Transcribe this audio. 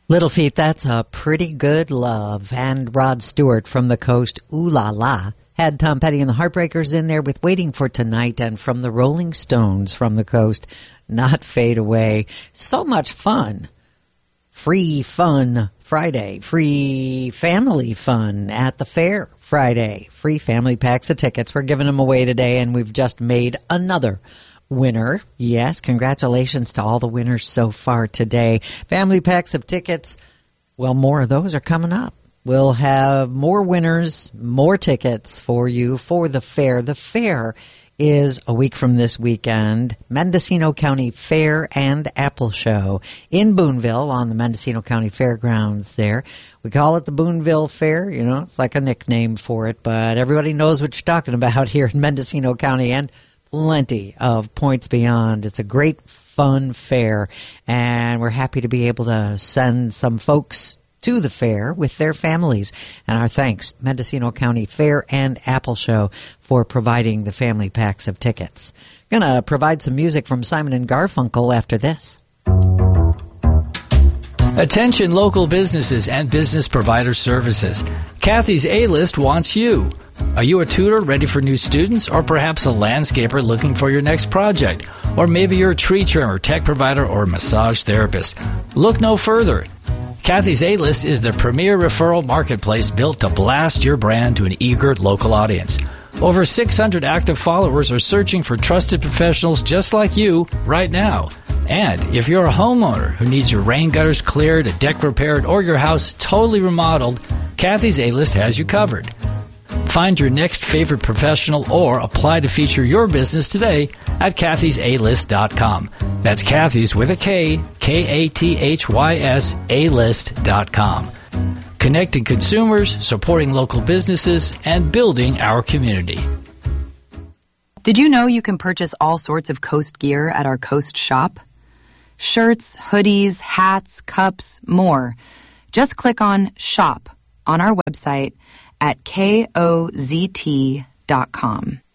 Little Feat, that's a pretty good love. And Rod Stewart from the Coast, Ooh La La, had Tom Petty and the Heartbreakers in there with Waiting for Tonight, and from the Rolling Stones from the Coast, Not Fade Away. So much fun. Free fun Friday. Free family fun at the fair Friday. Free family packs of tickets. We're giving them away today, and we've just made another winner. Yes, congratulations to all the winners so far today. Family packs of tickets. Well, more of those are coming up. We'll have more winners, more tickets for you for the fair. The fair is a week from this weekend. Mendocino County Fair and Apple Show in Boonville on the Mendocino County Fairgrounds there. We call it the Boonville Fair. You know, it's like a nickname for it, but everybody knows what you're talking about here in Mendocino County, and plenty of points beyond. It's a great, fun fair, and we're happy to be able to send some folks to the fair with their families. And our thanks, Mendocino County Fair and Apple Show, for providing the family packs of tickets. Gonna provide some music from Simon and Garfunkel after this. Attention local businesses and business provider services. Kathy's A-List wants you. Are you a tutor ready for new students, or perhaps a landscaper looking for your next project? Or maybe you're a tree trimmer, tech provider, or massage therapist. Look no further. Kathy's A-List is the premier referral marketplace built to blast your brand to an eager local audience. Over 600 active followers are searching for trusted professionals just like you right now. And if you're a homeowner who needs your rain gutters cleared, a deck repaired, or your house totally remodeled, Kathy's A-List has you covered. Find your next favorite professional or apply to feature your business today at Kathy'sAlist.com. That's Kathy's with a K, Kathys, A-List.com. Connecting consumers, supporting local businesses, and building our community. Did you know you can purchase all sorts of Coast gear at our Coast shop? Shirts, hoodies, hats, cups, more. Just click on Shop on our website at KOZT.com.